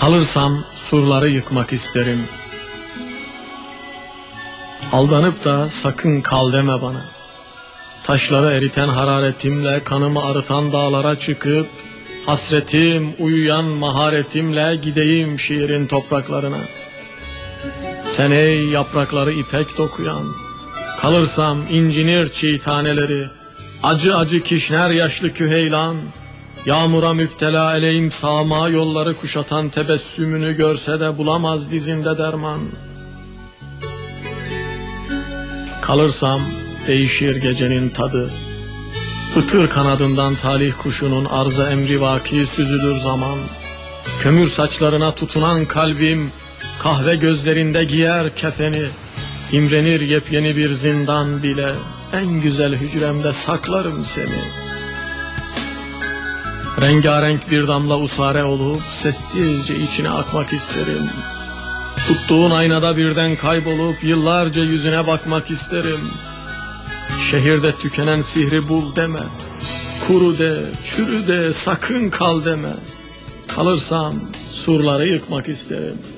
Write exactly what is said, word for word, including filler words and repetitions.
Kalırsam surları yıkmak isterim. Aldanıp da sakın kal deme bana. Taşları eriten hararetimle, kanımı arıtan dağlara çıkıp, hasretim, uyuyan maharetimle gideyim şiirin topraklarına. Sen ey yaprakları ipek dokuyan, kalırsam incinir çiğ taneleri, acı acı kişner yaşlı küheylan, yağmura müptela eleyim sağma yolları kuşatan tebessümünü görse de bulamaz dizinde derman. Kalırsam değişir gecenin tadı, Itır kanadından talih kuşunun arza emri vaki süzülür zaman. Kömür saçlarına tutunan kalbim, kahve gözlerinde giyer kefeni. İmrenir yepyeni bir zindan bile, en güzel hücremde saklarım seni. Rengarenk bir damla usare olup, sessizce içine akmak isterim. Tuttuğun aynada birden kaybolup, yıllarca yüzüne bakmak isterim. Şehirde tükenen sihri bul deme, kuru de, çürü de, sakın kal deme. Kalırsam surları yıkmak isterim.